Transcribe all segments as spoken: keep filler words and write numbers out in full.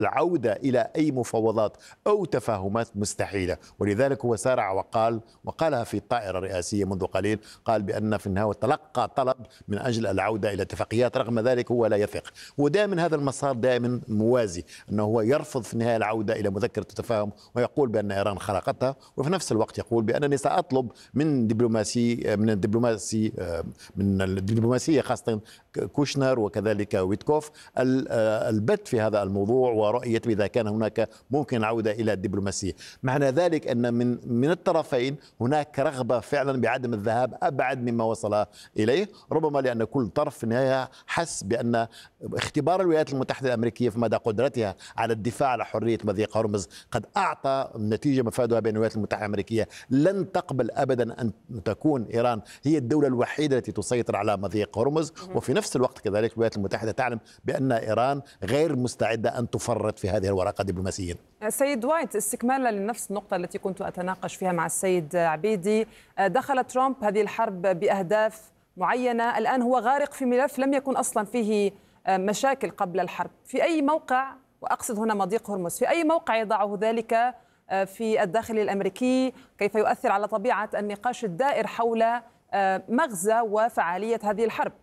العودة إلى أي مفاوضات أو تفاهمات مستحيلة. ولذلك هو سارع وقال وقالها في الطائرة الرئاسية منذ قليل، قال بأن في النهاية تلقى طلب من أجل العودة إلى اتفاقيات، رغم ذلك هو لا يثق. ودائما هذا المسار دائما موازي، أنه هو يرفض في النهاية العودة إلى مذكرة التفاهم، ويقول بأن إيران خرقتها، وفي نفس الوقت يقول بأنني سأطلب من دبلوماسي من الدبلوماسي من الدبلوماسية خاصة كوشنر وكذلك ويتكوف البت في هذا الموضوع ورؤية إذا كان هناك ممكن العودة إلى الدبلوماسية. معنى ذلك أن من من الطرفين هناك رغبة فعلا بعدم الذهاب أبعد مما وصل إليه، ربما لأن كل طرف في النهاية حس بأن اختبار الولايات المتحدة الأمريكية في مدى قدرتها على الدفاع على حرية مضيق هرمز قد أعطى نتيجة مفادها بأن الولايات المتحدة الأمريكية لن تقبل أبدا أن تكون إيران هي الدولة الوحيدة التي تسيطر على مضيق هرمز. وفي نفس الوقت كذلك الولايات المتحدة تعلم بأن إيران غير مستعدة أن تفرط في هذه الورقة دبلوماسيا. سيد وايت، استكمالا لنفس النقطة التي كنت أتناقش فيها مع السيد عبيدي، دخل ترامب هذه الحرب بأهداف معينة، الآن هو غارق في ملف لم يكن أصلا فيه مشاكل قبل الحرب. في أي موقع، وأقصد هنا مضيق هرمز، في أي موقع يضعه ذلك في الداخل الأمريكي؟ كيف يؤثر على طبيعة النقاش الدائر حول مغزى وفعالية هذه الحرب؟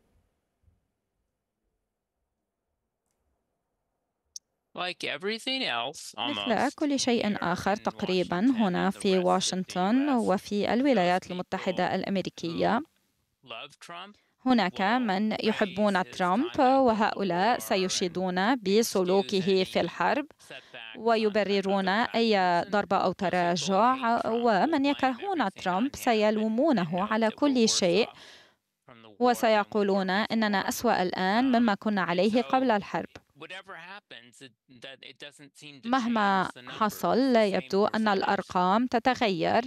مثل كل شيء آخر تقريبا هنا في واشنطن وفي الولايات المتحدة الأمريكية، هناك من يحبون ترامب وهؤلاء سيشيدون بسلوكه في الحرب ويبررون أي ضربة أو تراجع، ومن يكرهون ترامب سيلومونه على كل شيء وسيقولون إننا أسوأ الآن مما كنا عليه قبل الحرب. مهما حصل لا يبدو أن الأرقام تتغير،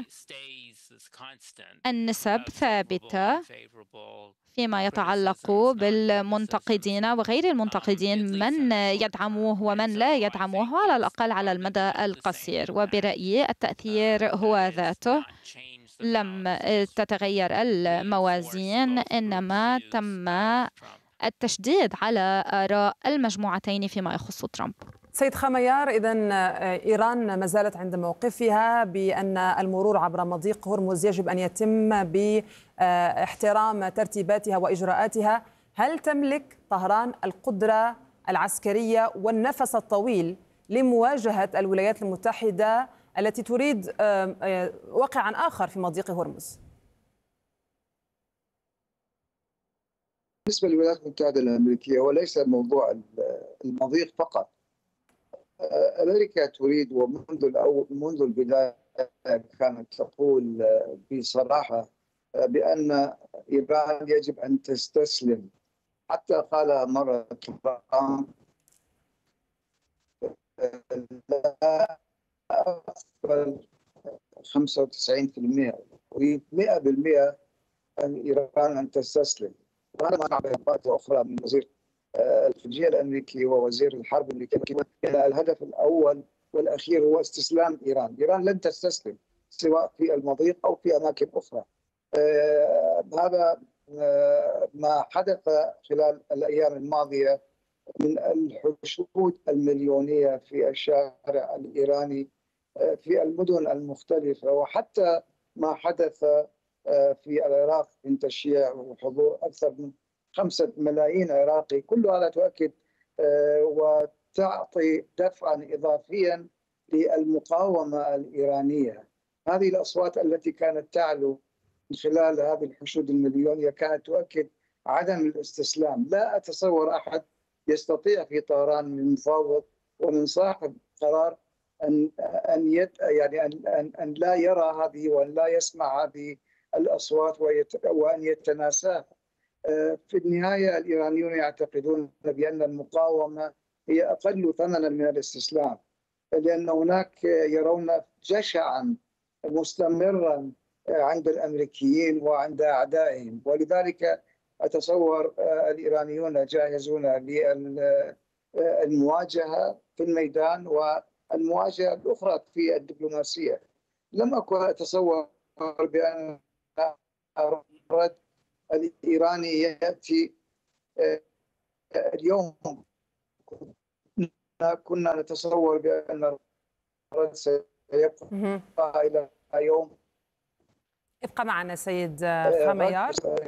النسب ثابتة فيما يتعلق بالمنتقدين وغير المنتقدين، من يدعموه ومن لا يدعموه على الأقل على المدى القصير. وبرأيي التأثير هو ذاته، لم تتغير الموازين، إنما تم التشديد على آراء المجموعتين فيما يخص ترامب. سيد خميار، إذن إيران ما زالت عند موقفها بأن المرور عبر مضيق هرمز يجب أن يتم باحترام ترتيباتها وإجراءاتها. هل تملك طهران القدرة العسكرية والنفس الطويل لمواجهة الولايات المتحدة التي تريد واقعا آخر في مضيق هرمز؟ بالنسبة للولايات المتحدة الأمريكية هو ليس موضوع المضيق فقط. أمريكا تريد، ومنذ الأول منذ البداية كانت تقول بصراحة بأن إيران يجب أن تستسلم. حتى قال مرة ترامب لا أقبل خمسة وتسعين بالمئة، أريد مئة بالمئة أن إيران أن تستسلم. وهذا مع عبارات أخرى من وزير الخارجية الأمريكي ووزير الحرب الأمريكي، أن الهدف الأول والأخير هو استسلام إيران. إيران لن تستسلم سواء في المضيق أو في أماكن أخرى. آه هذا آه ما حدث خلال الأيام الماضية من الحشود المليونية في الشارع الإيراني آه في المدن المختلفة، وحتى ما حدث آه في العراق من تشييع وحضور أكثر من خمسة ملايين عراقي. كل هذا تؤكد آه وتعطي دفعا إضافيا للمقاومة الإيرانية. هذه الأصوات التي كانت تعلو من خلال هذه الحشود المليونية كانت تؤكد عدم الاستسلام. لا أتصور أحد يستطيع في طهران من مفاوض ومن صاحب قرار أن أن يت يعني أن أن أن لا يرى هذه وأن لا يسمع هذه الأصوات وأن يتناساها. في النهاية الإيرانيون يعتقدون بأن المقاومة هي أقل ثمنا من الاستسلام، لأن هناك يرون جشعا مستمرا عند الأمريكيين وعند أعدائهم، ولذلك أتصور الإيرانيون جاهزون للمواجهة في الميدان والمواجهة الأخرى في الدبلوماسية. لم أكن أتصور بأن الرد الإيراني يأتي اليوم. كنا نتصور بأن الرد سيبقى إلى يوم. ابقى معنا سيد خميار.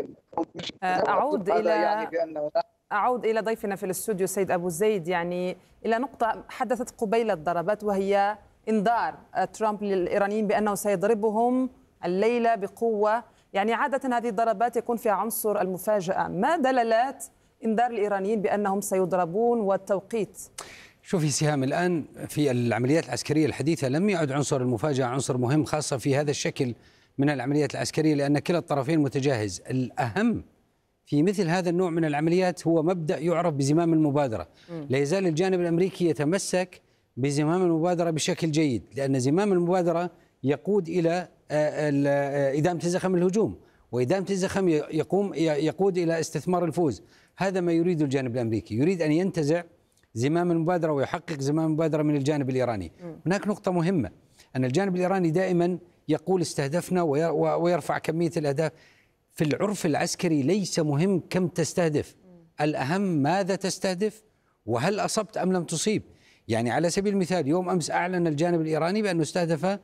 أعود إلى يعني بأن أعود إلى ضيفنا في الاستوديو سيد أبو زيد، يعني إلى نقطة حدثت قبيل الضربات، وهي إنذار ترامب للإيرانيين بأنه سيضربهم الليلة بقوة. يعني عادة هذه الضربات يكون فيها عنصر المفاجأة، ما دلالات إنذار الإيرانيين بأنهم سيضربون والتوقيت؟ شوفي سهام، الآن في العمليات العسكرية الحديثة لم يعد عنصر المفاجأة عنصر مهم، خاصة في هذا الشكل من العمليات العسكرية، لأن كلا الطرفين متجهز. الأهم في مثل هذا النوع من العمليات هو مبدأ يعرف بزمام المبادرة. لا يزال الجانب الأمريكي يتمسك بزمام المبادرة بشكل جيد، لأن زمام المبادرة يقود إلى إدامة الزخم الهجوم، وإدامة الزخم يقوم يقود إلى استثمار الفوز. هذا ما يريد الجانب الأمريكي، يريد أن ينتزع زمام المبادرة ويحقق زمام المبادرة من الجانب الإيراني. هناك نقطة مهمة، أن الجانب الإيراني دائما يقول استهدفنا ويرفع كمية الأهداف. في العرف العسكري ليس مهم كم تستهدف، الأهم ماذا تستهدف وهل أصبت أم لم تصيب. يعني على سبيل المثال يوم أمس أعلن الجانب الإيراني بأنه استهدف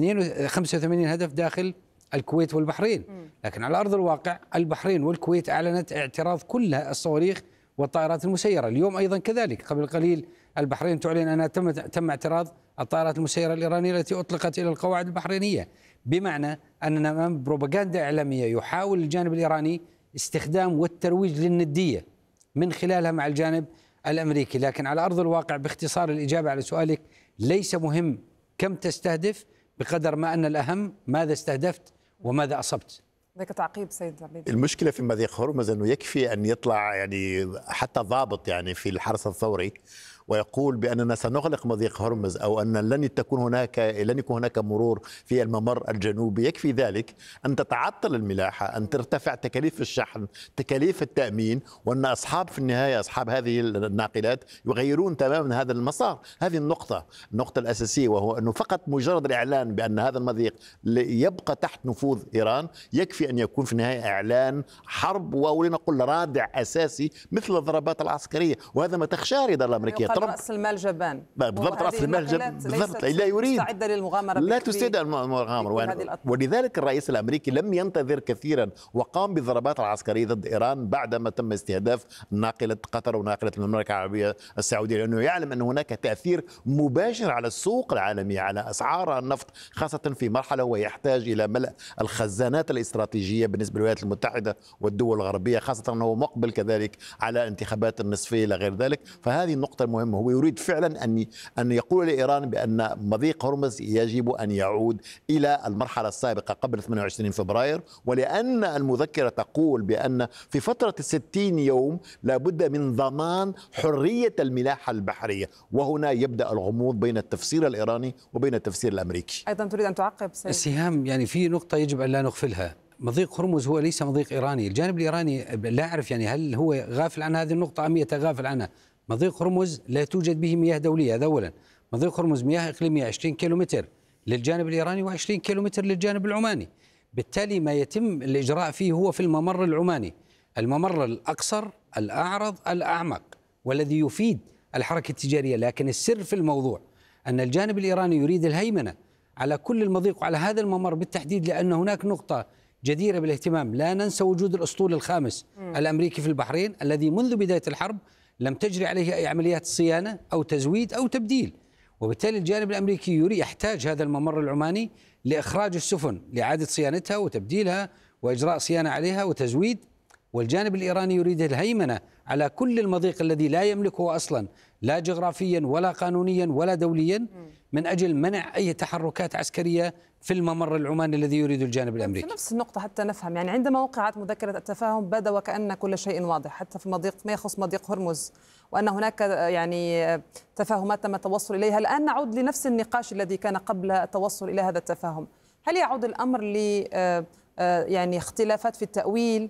خمسة وثمانين هدف داخل الكويت والبحرين، لكن على أرض الواقع البحرين والكويت أعلنت اعتراض كل الصواريخ والطائرات المسيرة. اليوم أيضا كذلك، قبل قليل البحرين تعلن أنها تم تم اعتراض الطائرات المسيرة الإيرانية التي أطلقت إلى القواعد البحرينية، بمعنى أننا أمام بروباغندا إعلامية يحاول الجانب الإيراني استخدام والترويج للندية من خلالها مع الجانب الأمريكي. لكن على أرض الواقع باختصار الإجابة على سؤالك، ليس مهم كم تستهدف بقدر ما أن الأهم ماذا استهدفت وماذا أصبت. ذلك تعقيب سيد عبيد. المشكلة في مضيق هرمز أنه يكفي أن يطلع يعني حتى ضابط يعني في الحرس الثوري ويقول بأننا سنغلق مضيق هرمز، أو أن لن تكون هناك لن يكون هناك مرور في الممر الجنوبي. يكفي ذلك أن تتعطل الملاحة، أن ترتفع تكاليف الشحن، تكاليف التأمين، وأن أصحاب في النهاية أصحاب هذه الناقلات يغيرون تماما هذا المسار. هذه النقطة النقطة الأساسية، وهو أنه فقط مجرد الإعلان بأن هذا المضيق يبقى تحت نفوذ إيران يكفي أن يكون في النهاية إعلان حرب، ولنقل رادع أساسي مثل الضربات العسكرية، وهذا ما تخشاه الإدارة الأمريكية. رأس المال جبان بالضبط، رأس المال جبان بالضبط، لا يريد مستعدة للمغامرة، لا تستعد المغامرة. ولذلك الرئيس الأمريكي لم ينتظر كثيرا وقام بالضربات العسكرية ضد إيران بعدما تم استهداف ناقلة قطر وناقلة المملكة العربية السعودية، لأنه يعلم أن هناك تأثير مباشر على السوق العالمية، على أسعار النفط، خاصة في مرحلة ويحتاج إلى ملء الخزانات الاستراتيجية بالنسبة للولايات المتحدة والدول الغربية، خاصة أنه مقبل كذلك على انتخابات النصفية إلى غير ذلك. فهذه النقطة المهمة، هو يريد فعلا أن أن يقول لإيران بأن مضيق هرمز يجب أن يعود إلى المرحلة السابقة قبل ثمانية وعشرين فبراير، ولأن المذكرة تقول بأن في فترة ستين يوم لابد من ضمان حرية الملاحة البحرية، وهنا يبدأ الغموض بين التفسير الإيراني وبين التفسير الأمريكي. أيضا تريد أن تعقب سيد سهام؟ يعني في نقطة يجب أن لا نغفلها، مضيق هرمز هو ليس مضيق إيراني. الجانب الإيراني لا أعرف يعني هل هو غافل عن هذه النقطة أم يتغافل عنها. مضيق هرمز لا توجد به مياه دولية، هذا أولا. مضيق هرمز مياه إقليمية عشرين كيلومتر للجانب الإيراني وعشرين كيلومتر للجانب العماني، بالتالي ما يتم الإجراء فيه هو في الممر العماني، الممر الأقصر الأعرض الأعمق والذي يفيد الحركة التجارية. لكن السر في الموضوع أن الجانب الإيراني يريد الهيمنة على كل المضيق وعلى هذا الممر بالتحديد، لأن هناك نقطة جديرة بالاهتمام. لا ننسى وجود الأسطول الخامس م. الأمريكي في البحرين، الذي منذ بداية الحرب لم تجري عليه أي عمليات صيانة أو تزويد أو تبديل، وبالتالي الجانب الأمريكي يريد يحتاج هذا الممر العماني لإخراج السفن لإعادة صيانتها وتبديلها وإجراء صيانة عليها وتزويد، والجانب الإيراني يريد الهيمنة على كل المضيق الذي لا يملكه أصلا لا جغرافيا ولا قانونيا ولا دوليا، من أجل منع أي تحركات عسكرية في الممر العماني الذي يريد الجانب الأمريكي. في نفس النقطة حتى نفهم، يعني عندما وقعت مذكرة التفاهم بدا وكأن كل شيء واضح، حتى في مضيق ما يخص مضيق هرمز، وأن هناك يعني تفاهمات تم التوصل إليها. الآن نعود لنفس النقاش الذي كان قبل التوصل إلى هذا التفاهم. هل يعود الأمر ل يعني اختلافات في التأويل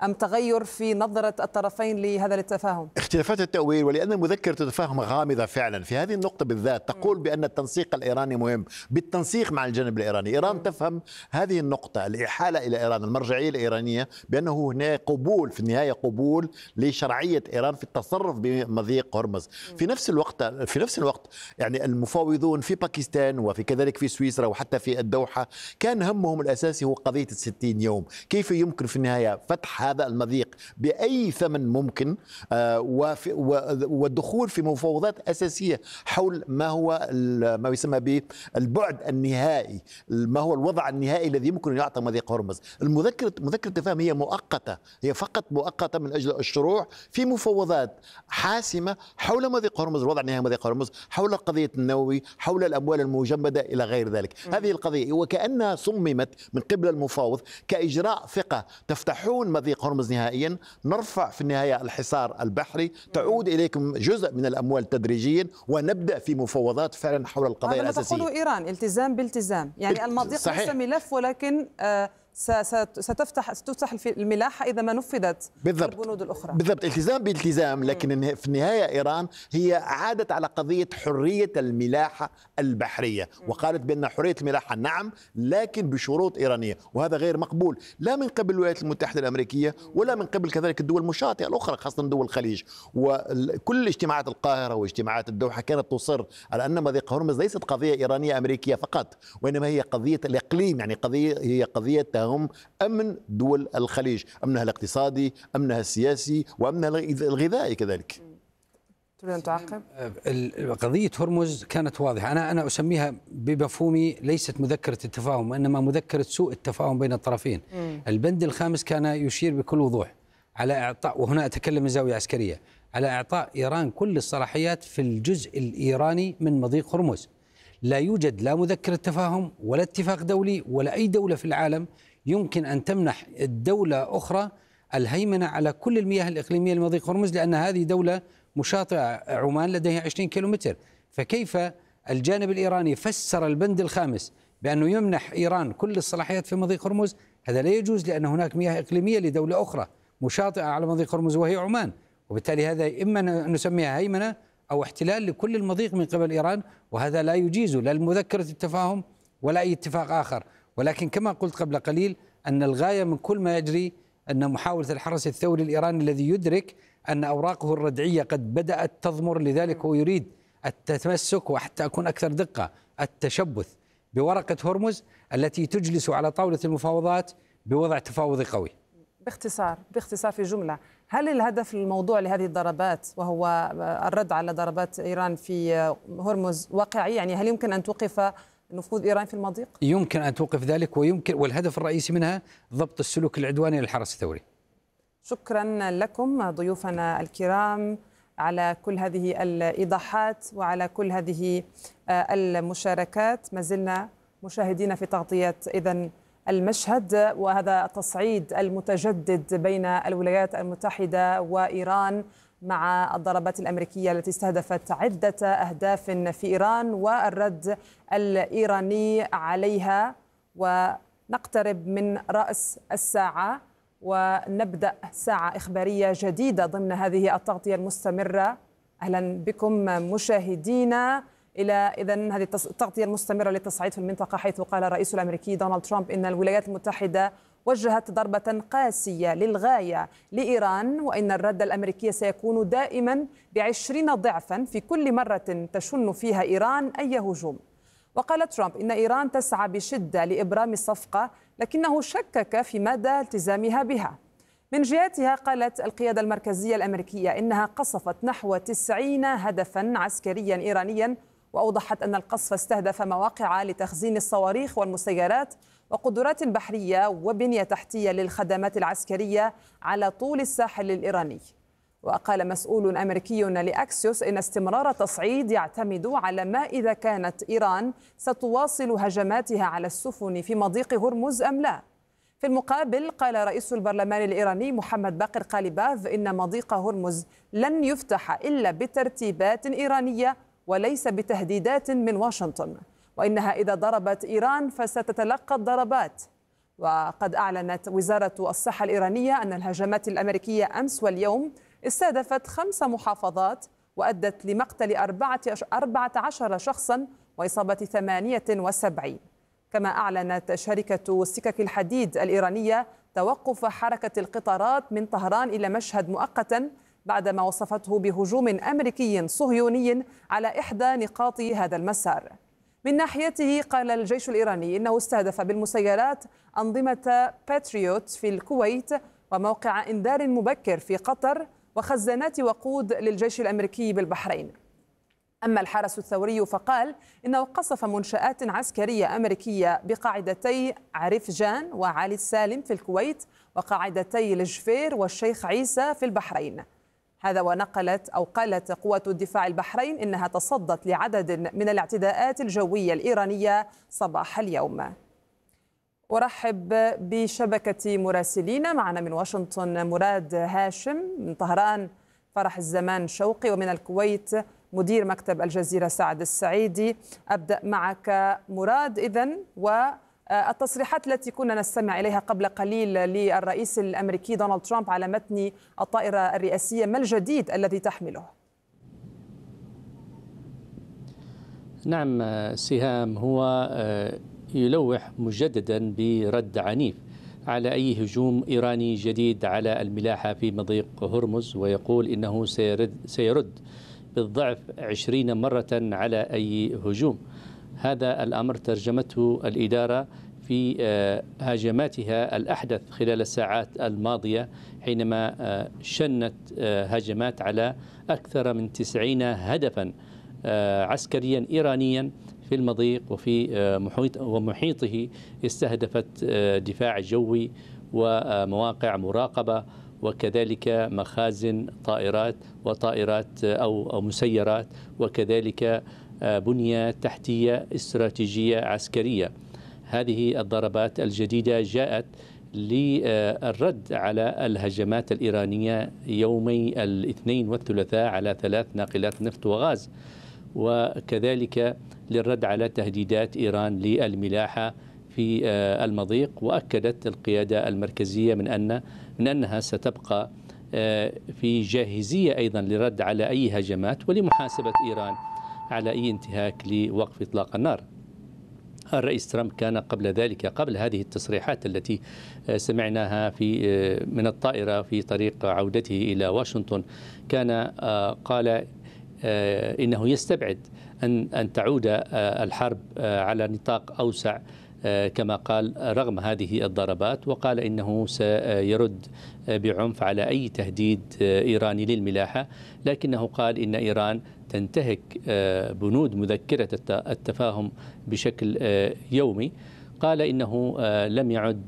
أم تغير في نظرة الطرفين لهذا التفاهم؟ اختلافات التأويل، ولأن مذكرة التفاهم غامضة فعلا في هذه النقطة بالذات. تقول بأن التنسيق الإيراني مهم، بالتنسيق مع الجانب الإيراني. إيران تفهم هذه النقطة، الإحالة إلى إيران، المرجعية الإيرانية، بأنه هناك قبول في النهاية، قبول لشرعية إيران في التصرف بمضيق هرمز. في نفس الوقت في نفس الوقت يعني المفاوضون في باكستان وفي كذلك في سويسرا وحتى في الدوحة كان همهم الأساسي هو قضية الستين يوم، كيف يمكن في النهاية فتح هذا المضيق بأي ثمن ممكن، والدخول في مفاوضات أساسية حول ما هو ما يسمى بالبعد النهائي، ما هو الوضع النهائي الذي يمكن أن يعطى مضيق هرمز. المذكرة مذكرة التفاهم هي مؤقتة، هي فقط مؤقتة من أجل الشروع في مفاوضات حاسمة حول مضيق هرمز، الوضع النهائي مضيق هرمز، حول قضية النووي، حول الأموال المجمدة إلى غير ذلك. م. هذه القضية وكأنها صممت من قبل المفاوض كإجراء ثقة، تفتحون مضيق هرمز نهائيا، نرفع في النهاية الحصار البحري، تعود إليكم جزء من الأموال تدريجيا، ونبدأ في مفاوضات فعلا حول القضايا الأساسية. هذا ما تقوله إيران، التزام بالتزام، يعني المضيق ليس ملف، ولكن آه ستفتح ستفتح الملاحة إذا ما نفذت بالضبط. البنود الأخرى. بالضبط، التزام بالتزام، لكن في النهاية إيران هي عادت على قضية حرية الملاحة البحرية، وقالت بأن حرية الملاحة نعم، لكن بشروط إيرانية، وهذا غير مقبول لا من قبل الولايات المتحدة الأمريكية ولا من قبل كذلك الدول المشاطئة الأخرى، خاصة دول الخليج. وكل اجتماعات القاهرة واجتماعات الدوحة كانت تصر على أن مضيق هرمز ليست قضية إيرانية أمريكية فقط، وإنما هي قضية الإقليم، يعني قضية هي قضية هم أمن دول الخليج، أمنها الاقتصادي، أمنها السياسي، وأمنها الغذائي كذلك. تريد أن تعقب؟ قضية هرمز كانت واضحة، أنا أنا أسميها بمفهومي ليست مذكرة التفاهم، وإنما مذكرة سوء التفاهم بين الطرفين. مم. البند الخامس كان يشير بكل وضوح على إعطاء، وهنا أتكلم من زاوية عسكرية، على إعطاء إيران كل الصلاحيات في الجزء الإيراني من مضيق هرمز. لا يوجد لا مذكرة تفاهم ولا اتفاق دولي ولا أي دولة في العالم يمكن أن تمنح الدولة أخرى الهيمنة على كل المياه الإقليمية لمضيق هرمز، لأن هذه دولة مشاطئة، عمان لديها عشرين كيلومتر. فكيف الجانب الإيراني فسر البند الخامس بأنه يمنح إيران كل الصلاحيات في مضيق هرمز؟ هذا لا يجوز، لأن هناك مياه إقليمية لدولة أخرى مشاطئة على مضيق هرمز وهي عمان، وبالتالي هذا إما نسميها هيمنة أو احتلال لكل المضيق من قبل إيران، وهذا لا يجيز لا المذكرة التفاهم ولا أي اتفاق آخر. ولكن كما قلت قبل قليل أن الغاية من كل ما يجري أن محاولة الحرس الثوري الإيراني الذي يدرك أن أوراقه الردعية قد بدأت تضمر، لذلك هو يريد التمسك، وحتى أكون أكثر دقة، التشبث بورقة هرمز التي تجلس على طاولة المفاوضات بوضع تفاوضي قوي. باختصار باختصار في جملة، هل الهدف الموضوع لهذه الضربات وهو الرد على ضربات إيران في هرمز واقعي؟ يعني هل يمكن أن توقف نفوذ إيران في المضيق؟ يمكن أن توقف ذلك، ويمكن، والهدف الرئيسي منها ضبط السلوك العدواني للحرس الثوري. شكرا لكم ضيوفنا الكرام على كل هذه الإيضاحات وعلى كل هذه المشاركات. ما زلنا مشاهدين في تغطية إذن المشهد، وهذا التصعيد المتجدد بين الولايات المتحدة وإيران مع الضربات الأمريكية التي استهدفت عدة أهداف في إيران والرد الإيراني عليها. ونقترب من رأس الساعة ونبدأ ساعة إخبارية جديدة ضمن هذه التغطية المستمرة. أهلا بكم مشاهدينا إلى إذن هذه التغطية المستمرة للتصعيد في المنطقة، حيث قال الرئيس الأمريكي دونالد ترامب إن الولايات المتحدة وجهت ضربة قاسية للغاية لإيران، وإن الرد الأمريكي سيكون دائما بعشرين ضعفا في كل مرة تشن فيها إيران أي هجوم. وقال ترامب إن إيران تسعى بشدة لإبرام الصفقة، لكنه شكك في مدى التزامها بها. من جهتها قالت القيادة المركزية الأمريكية إنها قصفت نحو تسعين هدفا عسكريا إيرانيا، وأوضحت أن القصف استهدف مواقع لتخزين الصواريخ والمسيرات وقدرات بحرية وبنية تحتية للخدمات العسكرية على طول الساحل الإيراني. وقال مسؤول أمريكي لأكسيوس إن استمرار التصعيد يعتمد على ما إذا كانت إيران ستواصل هجماتها على السفن في مضيق هرمز أم لا. في المقابل قال رئيس البرلمان الإيراني محمد باقر قاليباف إن مضيق هرمز لن يفتح إلا بترتيبات إيرانية وليس بتهديدات من واشنطن، وإنها إذا ضربت إيران فستتلقى الضربات. وقد أعلنت وزارة الصحة الإيرانية أن الهجمات الأمريكية أمس واليوم استهدفت خمس محافظات وأدت لمقتل أربعة عشر شخصا وإصابة ثمانية وسبعين. كما أعلنت شركة سكك الحديد الإيرانية توقف حركة القطارات من طهران إلى مشهد مؤقتا بعدما وصفته بهجوم أمريكي صهيوني على إحدى نقاط هذا المسار. من ناحيته قال الجيش الإيراني إنه استهدف بالمسيرات أنظمة باتريوت في الكويت وموقع إنذار مبكر في قطر وخزانات وقود للجيش الأمريكي بالبحرين. أما الحرس الثوري فقال إنه قصف منشآت عسكرية أمريكية بقاعدتي عرفجان وعلي السالم في الكويت وقاعدتي الجفير والشيخ عيسى في البحرين. هذا ونقلت أو قالت قوة الدفاع البحرين إنها تصدت لعدد من الاعتداءات الجوية الإيرانية صباح اليوم. أرحب بشبكة مراسلين معنا من واشنطن مراد هاشم، من طهران فرح الزمان شوقي، ومن الكويت مدير مكتب الجزيرة سعد السعيدي. أبدأ معك مراد. إذن والتصريحات التي كنا نستمع إليها قبل قليل للرئيس الأمريكي دونالد ترامب على متن الطائرة الرئاسية، ما الجديد الذي تحمله؟ نعم سهام، هو يلوح مجددا برد عنيف على أي هجوم إيراني جديد على الملاحة في مضيق هرمز، ويقول إنه سيرد, سيرد بالضعف عشرين مرة على أي هجوم. هذا الأمر ترجمته الإدارة في هجماتها الأحدث خلال الساعات الماضية، حينما شنت هجمات على أكثر من تسعين هدفا عسكريا إيرانيا في المضيق وفي محيط ومحيطه. استهدفت دفاع جوي ومواقع مراقبة وكذلك مخازن طائرات وطائرات أو مسيرات، وكذلك بنية تحتية استراتيجية عسكرية. هذه الضربات الجديدة جاءت للرد على الهجمات الإيرانية يومي الاثنين والثلاثاء على ثلاث ناقلات نفط وغاز، وكذلك للرد على تهديدات إيران للملاحة في المضيق. وأكدت القيادة المركزية من أن من أنها ستبقى في جاهزية أيضا للرد على أي هجمات ولمحاسبة إيران على أي انتهاك لوقف إطلاق النار. الرئيس ترامب كان قبل ذلك، قبل هذه التصريحات التي سمعناها في من الطائرة في طريق عودته إلى واشنطن، كان قال إنه يستبعد أن أن تعود الحرب على نطاق أوسع كما قال رغم هذه الضربات، وقال إنه سيرد بعنف على أي تهديد إيراني للملاحة، لكنه قال إن إيران تنتهك بنود مذكرة التفاهم بشكل يومي. قال إنه لم يعد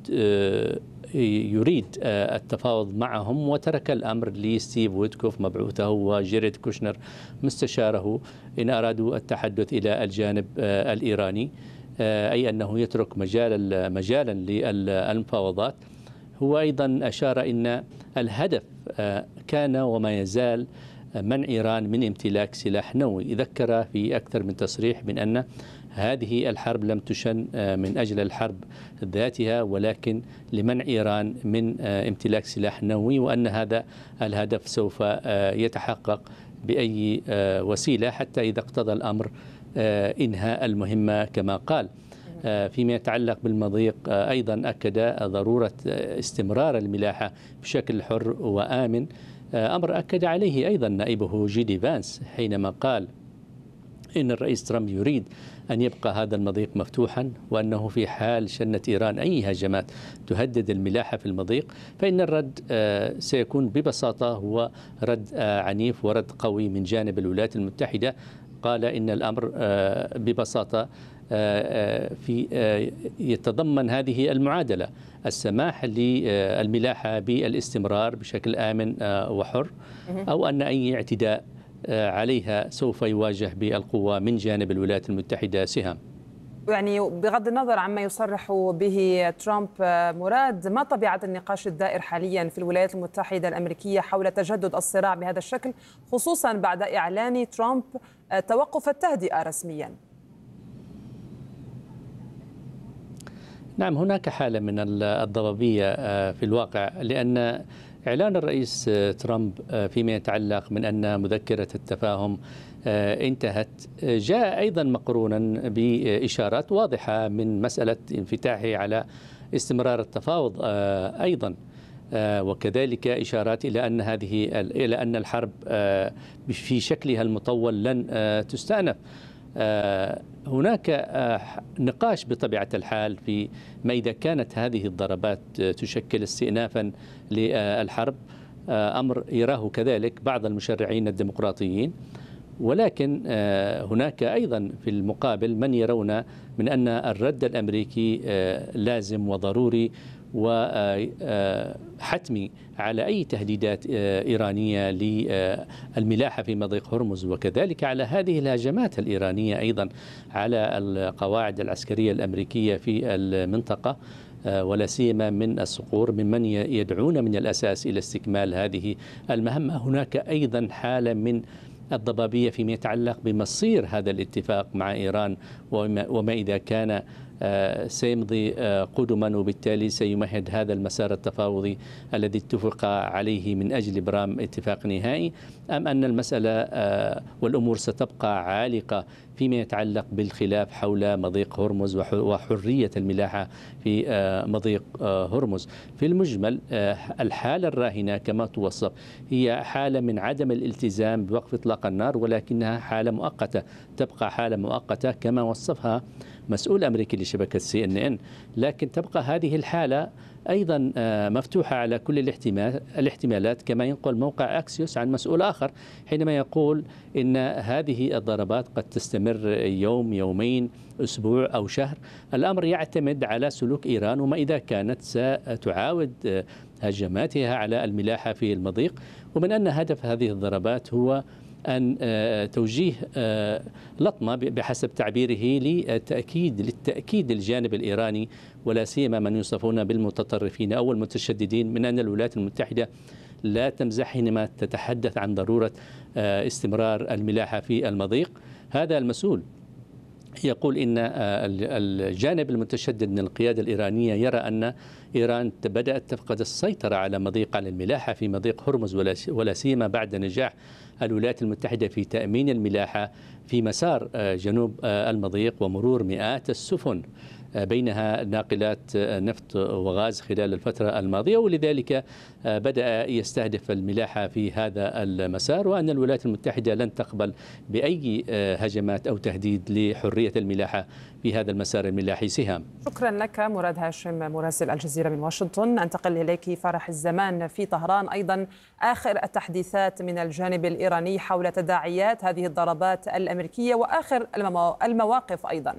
يريد التفاوض معهم، وترك الأمر لستيف ويتكوف مبعوثه وجيريد كوشنر مستشاره إن أرادوا التحدث إلى الجانب الإيراني، أي أنه يترك مجال مجالا للمفاوضات. هو أيضا أشار إن الهدف كان وما يزال منع إيران من امتلاك سلاح نووي. ذكر في أكثر من تصريح من أن هذه الحرب لم تشن من أجل الحرب ذاتها، ولكن لمنع إيران من امتلاك سلاح نووي، وأن هذا الهدف سوف يتحقق بأي وسيلة حتى إذا اقتضى الأمر إنهاء المهمة كما قال. فيما يتعلق بالمضيق أيضا أكد ضرورة استمرار الملاحة بشكل حر وآمن، أمر أكد عليه أيضا نائبه جيدي فانس حينما قال إن الرئيس ترامب يريد أن يبقى هذا المضيق مفتوحا، وأنه في حال شنت إيران أي هجمات تهدد الملاحة في المضيق فإن الرد سيكون ببساطة هو رد عنيف ورد قوي من جانب الولايات المتحدة. قال إن الأمر ببساطة في يتضمن هذه المعادلة: السماح للملاحة بالاستمرار بشكل آمن وحر، أو أن أي اعتداء عليها سوف يواجه بالقوة من جانب الولايات المتحدة. سهام، يعني بغض النظر عما يصرح به ترامب، مراد، ما طبيعة النقاش الدائر حاليا في الولايات المتحدة الأمريكية حول تجدد الصراع بهذا الشكل، خصوصا بعد إعلان ترامب توقف التهدئة رسميا؟ نعم، هناك حالة من الضبابية في الواقع، لأن إعلان الرئيس ترامب فيما يتعلق من أن مذكرة التفاهم انتهت جاء أيضا مقرونا بإشارات واضحة من مسألة انفتاحه على استمرار التفاوض أيضا، وكذلك إشارات إلى أن هذه إلى أن الحرب في شكلها المطول لن تستأنف. هناك نقاش بطبيعة الحال في ما إذا كانت هذه الضربات تشكل استئنافا للحرب، أمر يراه كذلك بعض المشرعين الديمقراطيين، ولكن هناك أيضا في المقابل من يرون من أن الرد الأمريكي لازم وضروري وحتمي على أي تهديدات إيرانية للملاحة في مضيق هرمز، وكذلك على هذه الهجمات الإيرانية أيضا على القواعد العسكرية الأمريكية في المنطقة، ولا سيما من الصقور ممن يدعون من الأساس إلى استكمال هذه المهمة. هناك أيضا حالة من الضبابية فيما يتعلق بمصير هذا الاتفاق مع إيران، وما إذا كان سيمضي قدما وبالتالي سيمهد هذا المسار التفاوضي الذي اتفق عليه من أجل إبرام اتفاق نهائي، أم أن المسألة والأمور ستبقى عالقة فيما يتعلق بالخلاف حول مضيق هرمز وحرية الملاحة في مضيق هرمز. في المجمل الحالة الراهنة كما توصف هي حالة من عدم الالتزام بوقف إطلاق النار، ولكنها حالة مؤقتة، تبقى حالة مؤقتة كما وصفها مسؤول أمريكي لشبكة سي إن إن، لكن تبقى هذه الحالة أيضا مفتوحة على كل الاحتمالات، كما ينقل موقع أكسيوس عن مسؤول آخر حينما يقول إن هذه الضربات قد تستمر يوم يومين أسبوع أو شهر. الأمر يعتمد على سلوك إيران وما إذا كانت ستعاود هجماتها على الملاحة في المضيق، ومن أن هدف هذه الضربات هو أن توجيه لطمة بحسب تعبيره للتأكيد للتأكيد الجانب الإيراني، ولا سيما من يوصفون بالمتطرفين أو المتشددين، من أن الولايات المتحدة لا تمزح حينما تتحدث عن ضرورة استمرار الملاحة في المضيق. هذا المسؤول يقول إن الجانب المتشدد من القيادة الإيرانية يرى أن إيران بدأت تفقد السيطرة على مضيق على الملاحة في مضيق هرمز، ولا سيما بعد نجاح الولايات المتحدة في تأمين الملاحة في مسار جنوب المضيق ومرور مئات السفن بينها ناقلات نفط وغاز خلال الفترة الماضية، ولذلك بدأ يستهدف الملاحة في هذا المسار، وأن الولايات المتحدة لن تقبل بأي هجمات أو تهديد لحرية الملاحة في هذا المسار الملاحي. سهام. شكرا لك مراد هاشم مراسل الجزيرة من واشنطن. أنتقل إليك فرح الزمان في طهران. أيضا آخر التحديثات من الجانب الإيراني حول تداعيات هذه الضربات الأمريكية وآخر المواقف أيضا.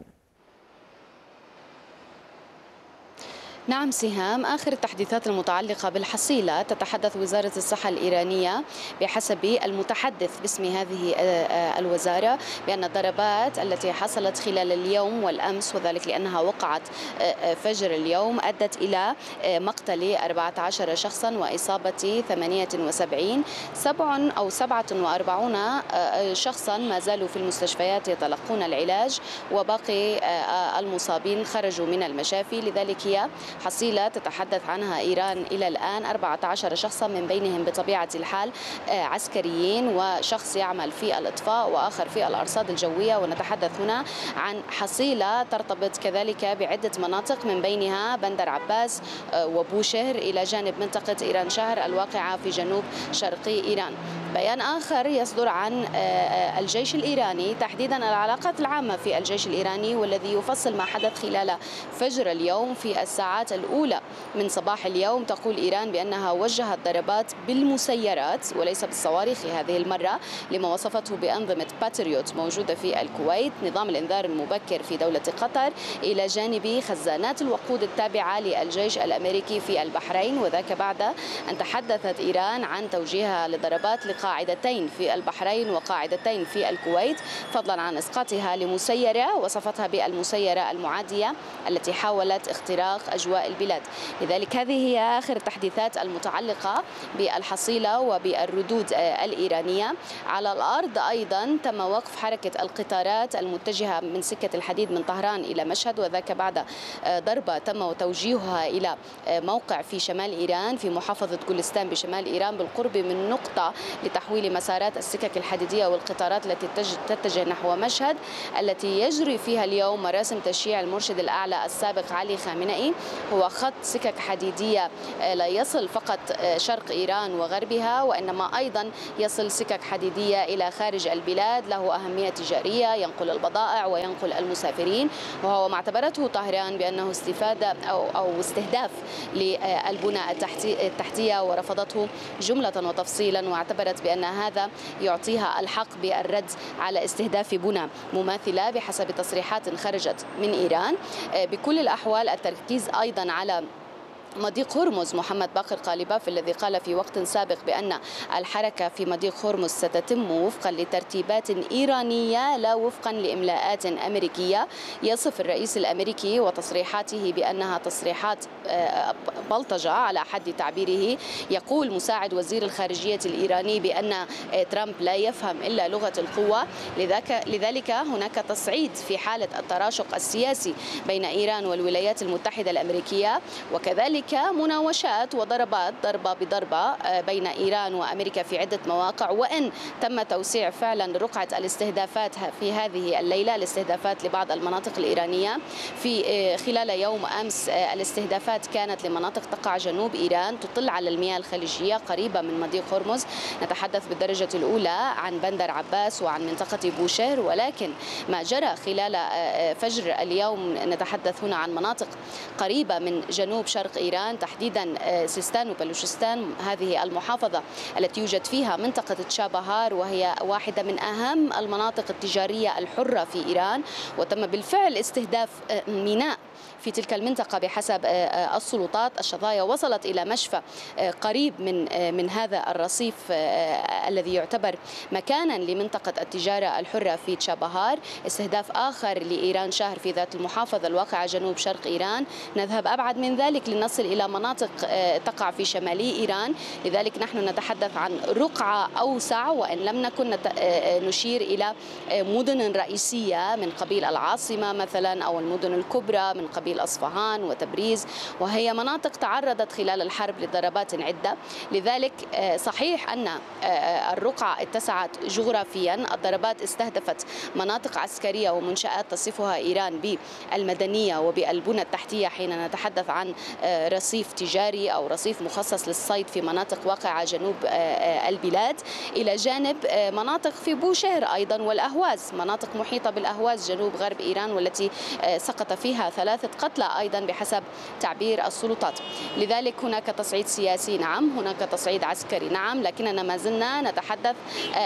نعم سهام، آخر التحديثات المتعلقة بالحصيلة تتحدث وزارة الصحة الإيرانية بحسب المتحدث باسم هذه الوزارة بأن الضربات التي حصلت خلال اليوم والأمس، وذلك لأنها وقعت فجر اليوم، أدت إلى مقتل أربعة عشر شخصا وإصابة ثمانية وسبعين، سبع أو سبعة وأربعون شخصا ما زالوا في المستشفيات يتلقون العلاج، وباقي المصابين خرجوا من المشافي. لذلك هي حصيلة تتحدث عنها إيران إلى الآن أربعة عشر شخصا، من بينهم بطبيعة الحال عسكريين وشخص يعمل في الإطفاء وآخر في الأرصاد الجوية. ونتحدث هنا عن حصيلة ترتبط كذلك بعدة مناطق من بينها بندر عباس وبوشهر إلى جانب منطقة إيران شهر الواقعة في جنوب شرقي إيران. بيان آخر يصدر عن الجيش الإيراني، تحديدا العلاقات العامة في الجيش الإيراني، والذي يفصل ما حدث خلال فجر اليوم في الساعات الأولى من صباح اليوم. تقول إيران بأنها وجهت ضربات بالمسيرات وليس بالصواريخ هذه المرة، لما وصفته بأنظمة باتريوت موجودة في الكويت، نظام الإنذار المبكر في دولة قطر، إلى جانب خزانات الوقود التابعة للجيش الأمريكي في البحرين، وذاك بعد أن تحدثت إيران عن توجيهها لضربات قاعدتين في البحرين وقاعدتين في الكويت، فضلا عن إسقاطها لمسيرة وصفتها بالمسيرة المعادية التي حاولت اختراق أجواء البلاد. لذلك هذه هي آخر التحديثات المتعلقة بالحصيلة وبالردود الإيرانية. على الأرض أيضا تم وقف حركة القطارات المتجهة من سكة الحديد من طهران إلى مشهد، وذاك بعد ضربة تم توجيهها إلى موقع في شمال إيران في محافظة جولستان بشمال إيران بالقرب من نقطة لتحويل مسارات السكك الحديدية والقطارات التي تتجه نحو مشهد التي يجري فيها اليوم مراسم تشييع المرشد الأعلى السابق علي خامنئي. هو خط سكك حديدية لا يصل فقط شرق إيران وغربها، وإنما أيضا يصل سكك حديدية إلى خارج البلاد، له أهمية تجارية، ينقل البضائع وينقل المسافرين، وهو ما اعتبرته طهران بأنه استفادة أو أو استهداف للبنى التحتية ورفضته جملة وتفصيلا، واعتبرت بأن هذا يعطيها الحق بالرد على استهداف بنى مماثلة بحسب تصريحات خرجت من إيران. بكل الأحوال التركيز أيضا على مضيق هرمز. محمد باقر قالباف الذي قال في وقت سابق بأن الحركة في مضيق هرمز ستتم وفقا لترتيبات إيرانية لا وفقا لإملاءات أمريكية. يصف الرئيس الأمريكي وتصريحاته بأنها تصريحات بلطجة على حد تعبيره. يقول مساعد وزير الخارجية الإيراني بأن ترامب لا يفهم إلا لغة القوة، لذلك هناك تصعيد في حالة التراشق السياسي بين إيران والولايات المتحدة الأمريكية، وكذلك مناوشات وضربات ضربة بضربة بين إيران وأمريكا في عدة مواقع، وإن تم توسيع فعلا رقعة الاستهدافات في هذه الليلة، الاستهدافات لبعض المناطق الإيرانية. في خلال يوم أمس الاستهدافات كانت لمناطق تقع جنوب إيران تطل على المياه الخليجية قريبة من مضيق هرمز. نتحدث بالدرجة الأولى عن بندر عباس وعن منطقة بوشهر، ولكن ما جرى خلال فجر اليوم نتحدث هنا عن مناطق قريبة من جنوب شرق إيران، تحديدا سيستان وبلوشستان، هذه المحافظة التي يوجد فيها منطقة تشابهار، وهي واحدة من أهم المناطق التجارية الحرة في إيران، وتم بالفعل استهداف ميناء في تلك المنطقة بحسب السلطات. الشظايا وصلت إلى مشفى قريب من من هذا الرصيف الذي يعتبر مكانا لمنطقة التجارة الحرة في تشابهار. استهداف آخر لإيران شاهر في ذات المحافظة الواقعة جنوب شرق إيران. نذهب أبعد من ذلك لنصل إلى مناطق تقع في شمالي إيران، لذلك نحن نتحدث عن رقعة أوسع، وإن لم نكن نشير إلى مدن رئيسية من قبيل العاصمة مثلا أو المدن الكبرى من قبيل أصفهان وتبريز، وهي مناطق تعرضت خلال الحرب لضربات عدة. لذلك صحيح أن الرقعة اتسعت جغرافيا، الضربات استهدفت مناطق عسكرية ومنشآت تصفها إيران بالمدنية وبالبنى التحتية حين نتحدث عن رصيف تجاري أو رصيف مخصص للصيد في مناطق واقعة جنوب البلاد، إلى جانب مناطق في بوشهر أيضا والأهواز، مناطق محيطة بالأهواز جنوب غرب إيران والتي سقط فيها ثلاثة قتلى أيضا بحسب تعبير السلطات. لذلك هناك تصعيد سياسي نعم، هناك تصعيد عسكري نعم، لكننا ما زلنا نتحدث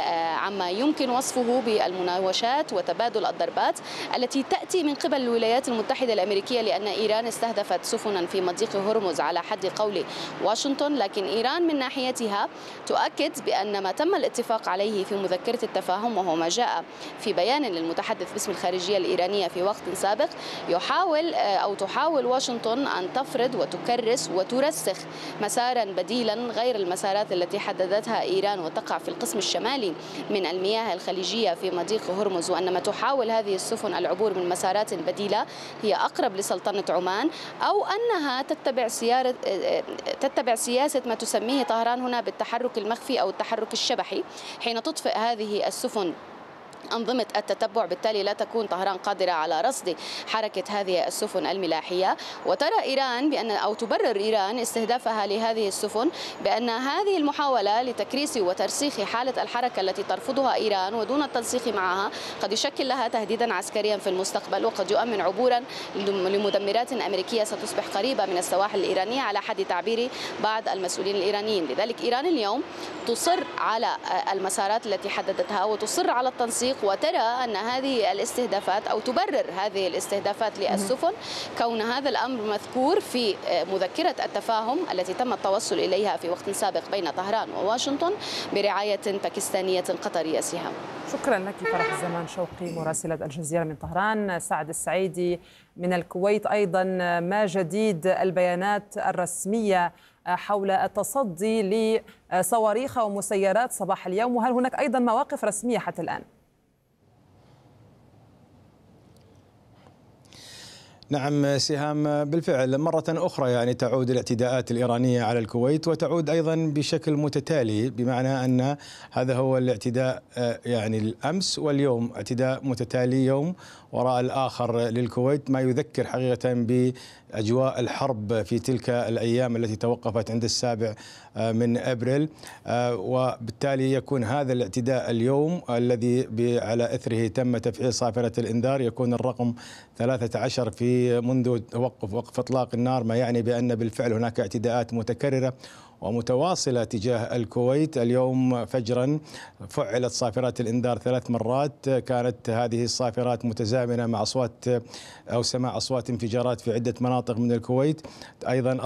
عما يمكن وصفه بالمناوشات وتبادل الضربات التي تأتي من قبل الولايات المتحدة الأمريكية، لأن إيران استهدفت سفنا في مضيق هرمز على حد قول واشنطن، لكن إيران من ناحيتها تؤكد بأن ما تم الاتفاق عليه في مذكرة التفاهم، وهو ما جاء في بيان للمتحدث باسم الخارجية الإيرانية في وقت سابق، يحاول أو تحاول واشنطن أن تفرض وتكرس وترسخ مسارا بديلا غير المسارات التي حددتها إيران وتقع في القسم الشمالي من المياه الخليجية في مضيق هرمز، وأنما تحاول هذه السفن العبور من مسارات بديلة هي أقرب لسلطنة عمان، أو أنها تتبع سيارة تتبع سياسة ما تسميه طهران هنا بالتحرك المخفي أو التحرك الشبحي، حين تطفئ هذه السفن أنظمة التتبع، بالتالي لا تكون طهران قادرة على رصد حركة هذه السفن الملاحية. وترى إيران بأن أو تبرر إيران استهدافها لهذه السفن بأن هذه المحاولة لتكريس وترسيخ حالة الحركة التي ترفضها إيران ودون التنسيق معها قد يشكل لها تهديدا عسكريا في المستقبل، وقد يؤمن عبورا لمدمرات أمريكية ستصبح قريبة من السواحل الإيرانية على حد تعبير بعض المسؤولين الإيرانيين. لذلك إيران اليوم تصر على المسارات التي حددتها وتصر على التنسيق وترى أن هذه الاستهدافات أو تبرر هذه الاستهدافات للسفن كون هذا الأمر مذكور في مذكرة التفاهم التي تم التوصل إليها في وقت سابق بين طهران وواشنطن برعاية باكستانية قطرية. سهام. شكرا لك فرح الزمان شوقي مراسلة الجزيرة من طهران. سعد السعيدي من الكويت، أيضا ما جديد البيانات الرسمية حول التصدي لصواريخ ومسيرات صباح اليوم، وهل هناك أيضا مواقف رسمية حتى الآن؟ نعم سهام، بالفعل مرة أخرى يعني تعود الاعتداءات الإيرانية على الكويت، وتعود أيضا بشكل متتالي، بمعنى أن هذا هو الاعتداء يعني الأمس واليوم، اعتداء متتالي يوم وراء الآخر للكويت، ما يذكر حقيقة بأجواء الحرب في تلك الأيام التي توقفت عند السابع من أبريل. وبالتالي يكون هذا الاعتداء اليوم الذي على إثره تم تفعيل صافرة الإنذار، يكون الرقم ثلاثة عشر في منذ توقف وقف إطلاق النار، ما يعني بأن بالفعل هناك اعتداءات متكررة ومتواصلة تجاه الكويت. اليوم فجرا فعلت صافرات الإنذار ثلاث مرات، كانت هذه الصافرات متزامنة مع أصوات أو سماع أصوات انفجارات في عدة مناطق من الكويت. أيضا